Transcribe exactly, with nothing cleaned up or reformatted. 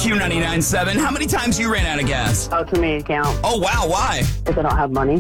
Q ninety-nine point seven. How many times you ran out of gas? Oh, too many to count. Oh, wow. Why? If I don't have money.